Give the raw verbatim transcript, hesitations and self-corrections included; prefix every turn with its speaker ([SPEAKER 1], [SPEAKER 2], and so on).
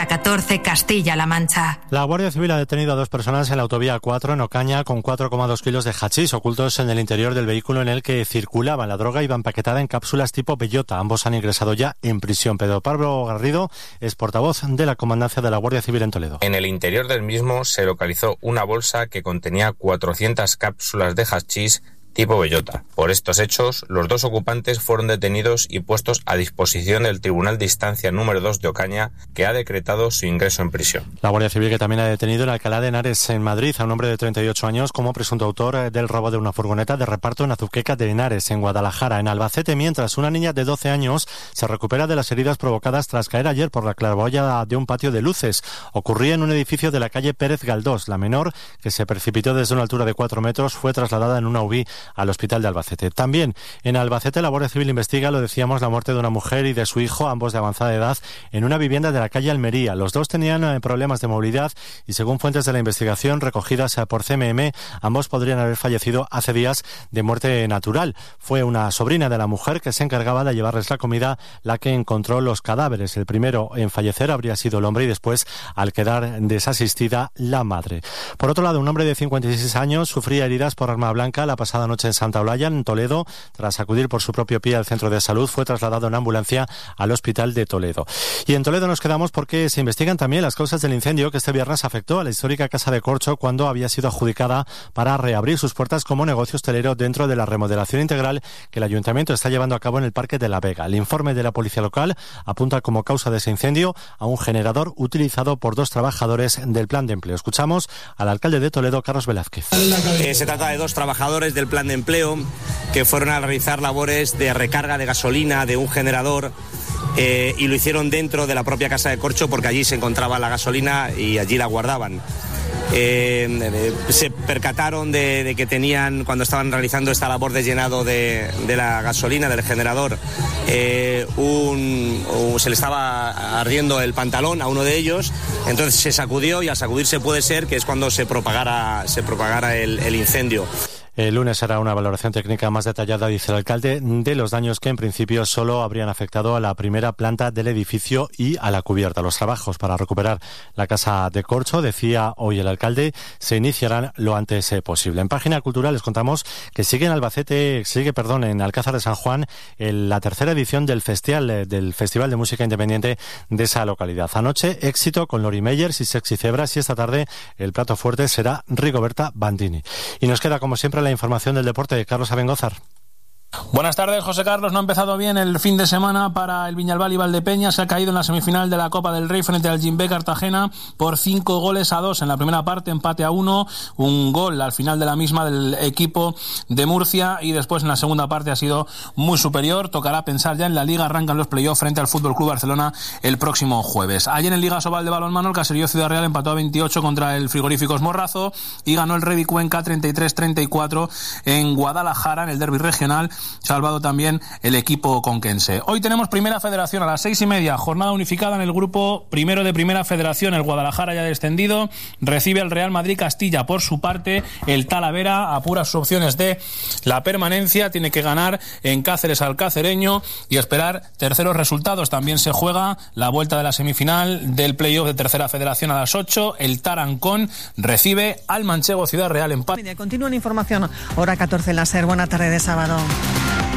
[SPEAKER 1] Hora catorce, Castilla-La Mancha.
[SPEAKER 2] La Guardia Civil ha detenido a dos personas en la autovía cuatro en Ocaña con cuatro coma dos kilos de hachís ocultos en el interior del vehículo en el que circulaba. La droga iba empaquetada en cápsulas tipo bellota. Ambos han ingresado ya en prisión. Pedro Pablo Garrido es portavoz de la Comandancia de la Guardia Civil en Toledo.
[SPEAKER 3] En el interior del mismo se localizó una bolsa que contenía cuatrocientas cápsulas de hachís tipo bellota. Por estos hechos, los dos ocupantes fueron detenidos y puestos a disposición del Tribunal de Instancia número dos de Ocaña, que ha decretado su ingreso en prisión.
[SPEAKER 2] La Guardia Civil que también ha detenido en Alcalá de Henares, en Madrid, a un hombre de treinta y ocho años como presunto autor del robo de una furgoneta de reparto en Azuqueca de Henares, en Guadalajara, en Albacete, mientras una niña de doce años se recupera de las heridas provocadas tras caer ayer por la claraboya de un patio de luces. Ocurría en un edificio de la calle Pérez Galdós. La menor, que se precipitó desde una altura de cuatro metros, fue trasladada en una U B I al hospital de Albacete. También en Albacete la Guardia Civil investiga, lo decíamos, la muerte de una mujer y de su hijo, ambos de avanzada edad, en una vivienda de la calle Almería. Los dos tenían eh, problemas de movilidad y, según fuentes de la investigación recogidas eh, por C M M, ambos podrían haber fallecido hace días de muerte natural. Fue una sobrina de la mujer que se encargaba de llevarles la comida la que encontró los cadáveres. El primero en fallecer habría sido el hombre y después, al quedar desasistida, la madre. Por otro lado, un hombre de cincuenta y seis años sufría heridas por arma blanca la pasada noche en Santa Olaya, en Toledo. Tras acudir por su propio pie al centro de salud, fue trasladado en ambulancia al hospital de Toledo. Y en Toledo nos quedamos porque se investigan también las causas del incendio que este viernes afectó a la histórica Casa de Corcho cuando había sido adjudicada para reabrir sus puertas como negocio hostelero dentro de la remodelación integral que el Ayuntamiento está llevando a cabo en el Parque de la Vega. El informe de la Policía Local apunta como causa de ese incendio a un generador utilizado por dos trabajadores del Plan de Empleo. Escuchamos al alcalde de Toledo, Carlos Velázquez.
[SPEAKER 4] Eh, se trata de dos trabajadores del Plan de Empleo que fueron a realizar labores de recarga de gasolina de un generador eh, y lo hicieron dentro de la propia Casa de Corcho porque allí se encontraba la gasolina y allí la guardaban. Eh, se percataron de, de que tenían, cuando estaban realizando esta labor de llenado de, de la gasolina del generador, eh, un, un, se le estaba ardiendo el pantalón a uno de ellos. Entonces se sacudió y al sacudirse puede ser que es cuando se propagara, se propagara el, el incendio.
[SPEAKER 2] El lunes hará una valoración técnica más detallada, dice el alcalde, de los daños que en principio solo habrían afectado a la primera planta del edificio y a la cubierta. Los trabajos para recuperar la Casa de Corcho, decía hoy el alcalde, se iniciarán lo antes posible. En Página Cultural les contamos que sigue en Albacete, sigue, perdón, en Alcázar de San Juan, el, la tercera edición del festival, del Festival de Música Independiente de esa localidad. Anoche, éxito con Lori Meyers y Sexy Zebras, y esta tarde el plato fuerte será Rigoberta Bandini. Y nos queda, como siempre, la información del deporte de Carlos Abengózar.
[SPEAKER 5] Buenas tardes, José Carlos. No ha empezado bien el fin de semana para el Viñalbal y Valdepeñas. Se ha caído en la semifinal de la Copa del Rey frente al Jimbe Cartagena por cinco goles a dos. En la primera parte, empate a uno, un gol al final de la misma del equipo de Murcia, y después en la segunda parte ha sido muy superior. Tocará pensar ya en la Liga. Arrancan los playoffs frente al F C Barcelona el próximo jueves. Ayer en Liga Sobal de balonmano, el Caserío Ciudad Real empató a veintiocho contra el Frigoríficos Morrazo y ganó el Redi Cuenca treinta y tres treinta y cuatro en Guadalajara en el derbi regional. Salvado también el equipo conquense. Hoy tenemos Primera Federación a las seis y media, jornada unificada en el grupo primero de Primera Federación. El Guadalajara ya descendido recibe al Real Madrid Castilla. Por su parte, el Talavera apura sus opciones de la permanencia, tiene que ganar en Cáceres al Cacereño y esperar terceros resultados. También se juega la vuelta de la semifinal del playoff de Tercera Federación a las ocho. El Tarancón recibe al Manchego Ciudad Real en Paz.
[SPEAKER 6] Continúa la información, hora catorce en la SER. Buena tarde de sábado.